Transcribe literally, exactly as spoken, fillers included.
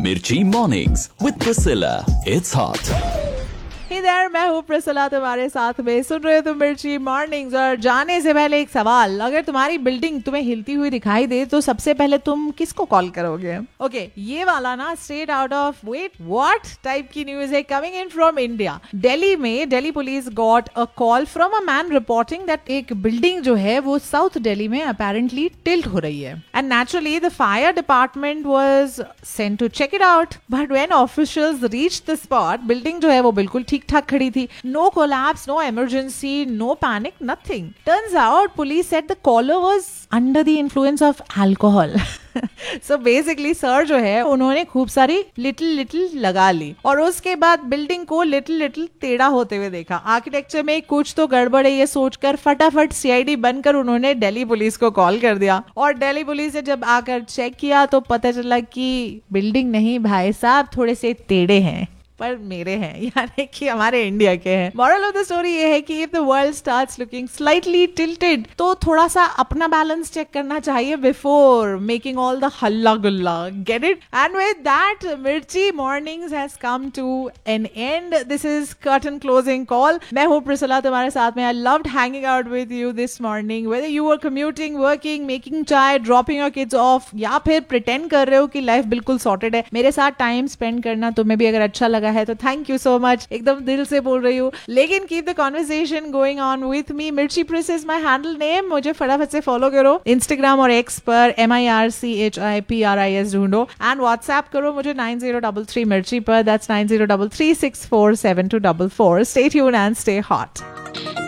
Mirchi Mornings with Priscilla. It's hot. Hey there, मैं हूँ Priscilla, तुम्हारे साथ में सुन रहे हो तुम मिर्ची मॉर्निंग्स। और जाने से पहले एक सवाल, अगर तुम्हारी बिल्डिंग तुम्हें हिलती हुई दिखाई दे तो सबसे पहले तुम किसको कॉल करोगे? ओके okay, ये वाला ना straight out of weight what type की न्यूज है, coming in from India. Delhi में Delhi police got a call from a man reporting that एक बिल्डिंग जो है वो साउथ दिल्ली में अपेरेंटली टिल्ट हो रही है and naturally the fire department was sent to check it out, but when officials reached the spot, building जो है वो बिल्कुल ठीक ठाक खड़ी थी। No collapse, no emergency, no panic, nothing. Turns out police said the collar was under the influence of alcohol. So basically sir जो है उन्होंने खूब सारी लिटिल लिटिल लगा ली और उसके बाद बिल्डिंग को लिटिल लिटिल टेढ़ा होते हुए देखा। आर्किटेक्चर में कुछ तो गड़बड़ है ये सोचकर फटाफट सीआईडी बनकर उन्होंने दिल्ली पुलिस को कॉल कर दिया और दिल्ली पुलिस ने जब आकर चेक किया तो पता चला कि बिल्डिंग नहीं भाई साहब, थोड़े से टेढ़े हैं पर मेरे हैं, यानी कि हमारे इंडिया के हैं। मॉरल ऑफ द स्टोरी ये है कि if the world starts looking slightly tilted तो थोड़ा सा अपना बैलेंस चेक करना चाहिए बिफोर मेकिंग ऑल द हल्ला गुल्ला। Get it? And with that मिर्ची mornings has come to N and. This is curtain closing call. मैं हूँ प्रिसिला तुम्हारे साथ में। I loved hanging out with you this morning, whether you are commuting, working, making चाय, dropping your kids of, या फिर pretend कर रहे हो कि लाइफ बिल्कुल सॉर्टेड है। मेरे साथ टाइम स्पेंड करना तुम्हें भी अगर अच्छा लगा है तो थैंक यू सो मच, एकदम दिल से बोल रही हूँ। लेकिन keep the conversation going on with me. मिर्ची प्रिस इज माई हैंडल नेम। मुझे फटाफट से फॉलो करो इंस्टाग्राम और एक्स पर M I R C H I P R I S ढूंढो एंड व्हाट्सएप करो मुझे नाइन जीरो डबल थ्री मिर्ची पर। That's nine zero double three six four seven to double four. Stay tuned and stay hot.